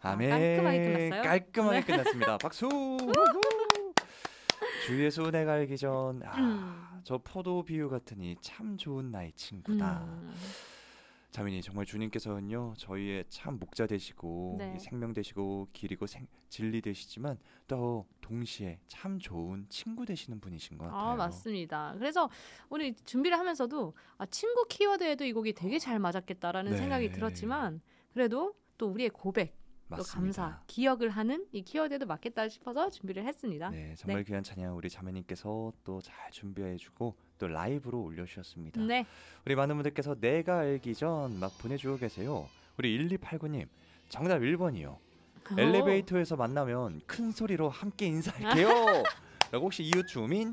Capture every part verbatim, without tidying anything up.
아멘. 아, 깔끔하게 끝났어요? 깔끔하게 네. 끝났습니다. 박수. 주 예수 내가 알기 전, 아, 음. 저 포도 비유 같으니 참 좋은 나의 친구다. 음. 자매님 정말 주님께서는요 저희의 참 목자 되시고 이 네. 생명 되시고 길이고 생, 진리 되시지만 또 동시에 참 좋은 친구 되시는 분이신 것 같아요. 아, 맞습니다. 그래서 오늘 준비를 하면서도 아, 친구 키워드에도 이 곡이 되게 잘 맞았겠다라는 네. 생각이 들었지만 그래도 또 우리의 고백, 또 맞습니다. 감사, 기억을 하는 이 키워드에도 맞겠다 싶어서 준비를 했습니다. 네, 정말 네. 귀한 찬양 우리 자매님께서 또 잘 준비해주고 또 라이브로 올려주셨습니다. 네. 우리 많은 분들께서 내가 알기 전 막 보내주고 계세요. 우리 일이팔구 님 정답 일 번이요. 엘리베이터에서 만나면 큰 소리로 함께 인사할게요. 라고 혹시 이웃 주민?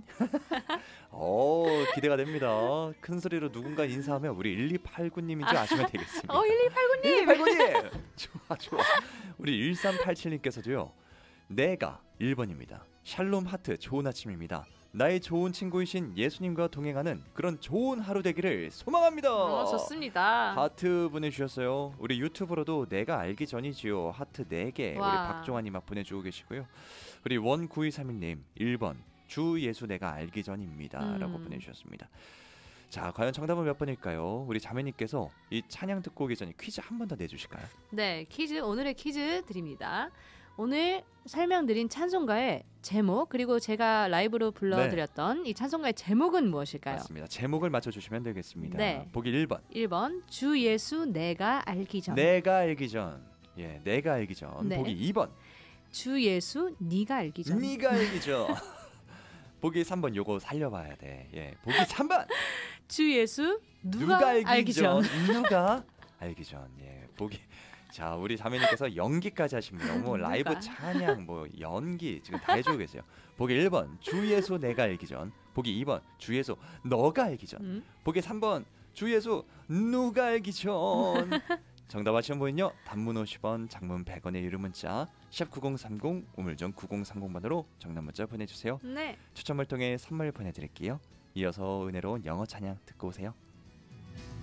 어 기대가 됩니다. 큰 소리로 누군가 인사하면 우리 일이팔구 님인 줄 아시면 되겠습니다. 어, 일이팔구 님. 일이팔구 님! 좋아 좋아. 우리 일삼팔칠 님께서도요. 내가 일 번입니다. 샬롬 하트 좋은 아침입니다. 나의 좋은 친구이신 예수님과 동행하는 그런 좋은 하루 되기를 소망합니다. 어, 좋습니다. 하트 보내주셨어요. 우리 유튜브로도 내가 알기 전이지요. 하트 네 개 우리 와. 박종환님 막 보내주고 계시고요. 우리 원구이삼일 님 일 번 주 예수 내가 알기 전입니다. 음. 라고 보내주셨습니다. 자 과연 정답은 몇 번일까요? 우리 자매님께서 이 찬양 듣고 오기 전에 퀴즈 한 번 더 내주실까요? 네, 퀴즈 오늘의 퀴즈 드립니다. 오늘 설명드린 찬송가의 제목 그리고 제가 라이브로 불러드렸던 이 찬송가의 제목은 무엇일까요? 맞습니다. 제목을 맞춰주시면 되겠습니다. 네. 보기 일 번 일 번 주 예수 내가 알기 전. 내가 알기 전. 예, 내가 알기 전. 네. 보기 이 번 주 예수 네가 알기 전. 네가 알기 전. 보기 삼 번 요거 살려봐야 돼. 예, 보기 삼 번 주 예수 누가, 누가 알기, 알기 전. 전. 누가 알기 전. 예, 보기. 자, 우리 자매님께서 연기까지 하십니다. 뭐 라이브 누가? 찬양, 뭐 연기 지금 다 해주고 계세요. 보기 일 번 주 예수 내가 알기 전. 보기 이 번 주 예수 너가 알기 전. 음. 보기 삼 번 주 예수 누가 알기 전. 정답 아시는 분은요 단문 오십 원 장문 백 원의 유료 문자 샵 구공삼공 우물정 구공삼공 번으로 정답 문자 보내주세요. 네. 추첨을 통해 선물 보내드릴게요. 이어서 은혜로운 영어 찬양 듣고 오세요.